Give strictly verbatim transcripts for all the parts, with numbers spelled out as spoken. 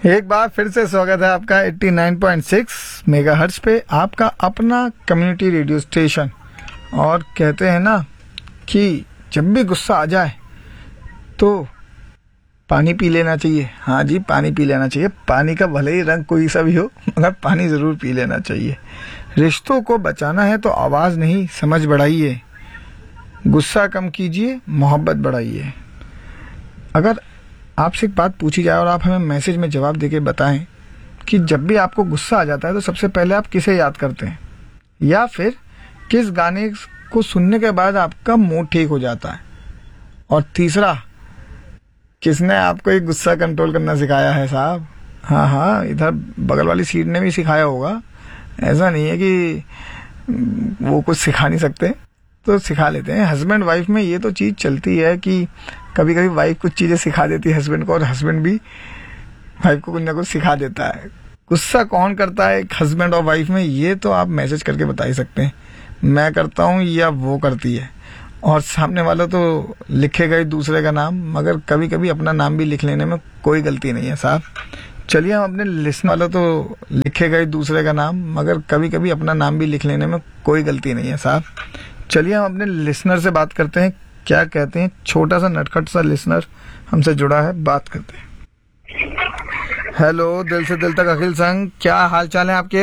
एक बार फिर से स्वागत है आपका नवासी पॉइंट छह मेगाहर्ट्ज पे, आपका अपना कम्युनिटी रेडियो स्टेशन। और कहते हैं ना कि जब भी गुस्सा आ जाए तो पानी पी लेना चाहिए। हाँ जी, पानी पी लेना चाहिए। पानी का भले ही रंग कोई सा भी हो, मगर पानी ज़रूर पी लेना चाहिए। रिश्तों को बचाना है तो आवाज़ नहीं, समझ बढ़ाइए। गुस्सा कम कीजिए, मोहब्बत बढ़ाइए। अगर आपसे एक बात पूछी जाए और आप हमें मैसेज में जवाब देके बताएं कि जब भी आपको गुस्सा आ जाता है तो सबसे पहले आप किसे याद करते हैं, या फिर किस गाने को सुनने के बाद आपका मूड ठीक हो जाता है, और तीसरा, किसने आपको ये गुस्सा कंट्रोल करना सिखाया है साहब। हाँ हाँ, इधर बगल वाली सीट ने भी सिखाया होगा। ऐसा नहीं है कि वो कुछ सिखा नहीं सकते, तो सिखा लेते हैं। हस्बैंड वाइफ में ये तो चीज़ चलती है कि कभी कभी वाइफ कुछ चीज़ें सिखा देती है हस्बैंड को, और हस्बैंड भी वाइफ को कुछ ना कुछ सिखा देता है। गुस्सा कौन करता है एक हस्बैंड और वाइफ में, ये तो आप मैसेज करके बता ही सकते हैं। मैं करता हूँ या वो करती है। और सामने वाला तो लिखेगा ही दूसरे का नाम, मगर कभी कभी अपना नाम भी लिख लेने में कोई गलती नहीं है साहब। चलिए हम अपने लिस्नर वाला तो लिखेगा ही दूसरे का नाम, मगर कभी कभी अपना नाम भी लिख लेने में कोई गलती नहीं है साहब। चलिए हम अपने लिसनर से बात करते हैं, क्या कहते हैं। छोटा सा नटखट सा लिसनर हमसे जुड़ा है, बात करते हैं। हेलो, दिल से दिल तक अखिल संग, क्या हाल चाल है आपके?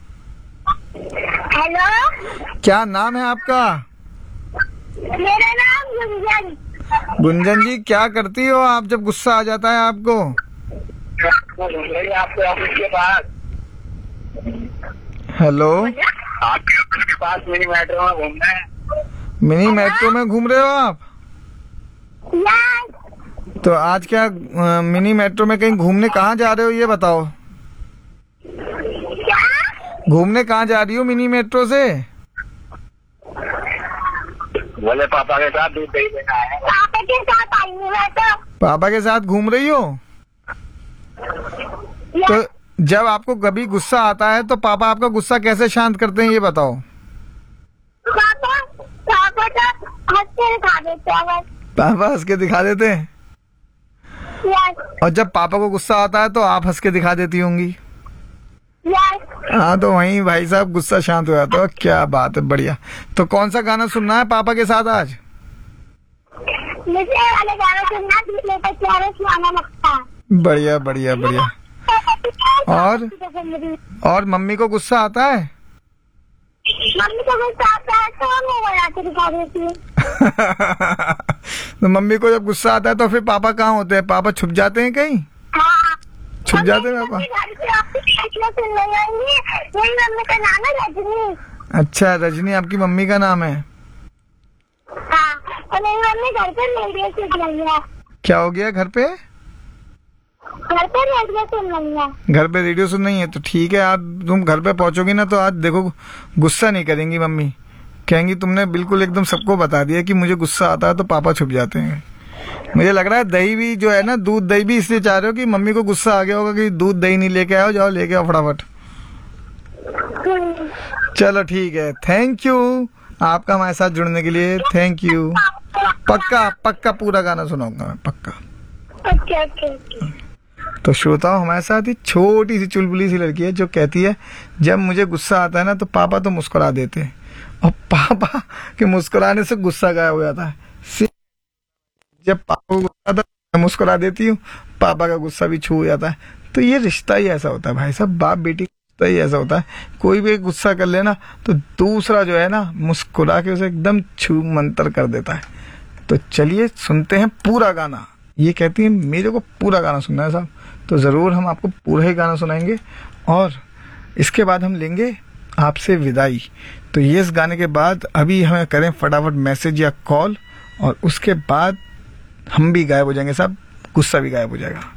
हेलो, क्या नाम है आपका? मेरा नाम गुंजन। गुंजन जी, क्या करती हो आप जब गुस्सा आ जाता है आपको? आपके ऑफिस के पास। हेलो, आपके ऑफिस के पास मिनी मेट्रो में घूमना है। मिनी मेट्रो में घूम रहे हो आप? यस। तो आज क्या आ, मिनी मेट्रो में कहीं घूमने कहाँ जा रहे हो ये बताओ। क्या? घूमने कहाँ जा रही हो मिनी मेट्रो से? बोले पापा के साथ दूध दही लेना है। पापा के साथ आई हूँ मैं तो। पापा के साथ घूम रही हो? तो जब आपको कभी गुस्सा आता है तो पापा आपका गुस्सा कैसे शांत करते हैं ये बताओ। पापा पापा तो हंस के दिखा देते हैं बस। पापा हंस के दिखा देते हैं? यस। और जब पापा को गुस्सा आता है तो आप हंस के दिखा देती होंगी? यस। हाँ, तो वहीं भाई साहब गुस्सा शांत हो जाता है। क्या बात है, बढ़िया। तो कौन सा गाना सुनना है पापा के साथ आज? मुझे वाले गाना सुनना, दूसरे का प्यारे सुनाना लगता है। बढ़िया बढ़िया बढ़िया। और और मम्मी को गुस्सा आता है? मम्मी को गुस्सा आता है तो मैं बना के दिखा देती हूँ। तो मम्मी को जब गुस्सा आता है तो फिर पापा कहाँ होते हैं? पापा छुप जाते हैं कहीं? हाँ, छुप जाते हैं पापा? मेरी मम्मी का नाम है रजनी। अच्छा, रजनी आपकी मम्मी का नाम है? हाँ, और मेरी मम्मी घर पे रेडियो सुन रही है। क्या हो गया घर पे? घर पे रेडियो सुन रही है। घर पे रेडियो सुन रही है तो ठीक है। आज तुम घर पे पहुंचोगी ना तो आज देखो गुस्सा नहीं करेंगी मम्मी, कहेंगी तुमने बिल्कुल एकदम सबको बता दिया कि मुझे गुस्सा आता है तो पापा छुप जाते हैं। मुझे लग रहा है दही भी जो है ना, दूध दही भी इसलिए चाह रहे हो कि मम्मी को गुस्सा आ गया होगा कि दूध दही नहीं लेके आओ, जाओ लेके आओ फटाफट। चलो ठीक है, थैंक यू आपका हमारे साथ जुड़ने के लिए, थैंक यू। पक्का पक्का पूरा गाना सुनाऊंगा मैं, पक्का। Okay okay. तो श्रोताओं, हमारे साथ ही छोटी सी चुलबुली सी लड़की है जो कहती है जब मुझे गुस्सा आता है ना तो पापा तो मुस्कुरा देते हैं, और पापा के मुस्कुराने से गुस्सा गायब हो जाता है। जब पापा को गुस्सा आता है मैं मुस्कुरा देती हूँ, पापा का गुस्सा भी छू हो जाता है। तो ये रिश्ता ही ऐसा होता है भाई साहब, बाप बेटी का रिश्ता ही ऐसा होता है। कोई भी गुस्सा कर लेना तो दूसरा जो है ना मुस्कुरा के उसे एकदम छू मंतर कर देता है। तो चलिए सुनते हैं पूरा गाना। ये कहती है मेरे को पूरा गाना सुनना है साहब, तो ज़रूर हम आपको पूरा ही गाना सुनाएंगे, और इसके बाद हम लेंगे आपसे विदाई। तो ये इस गाने के बाद अभी हमें करें फटाफट मैसेज या कॉल, और उसके बाद हम भी गायब हो जाएंगे साहब, गुस्सा भी गायब हो जाएगा।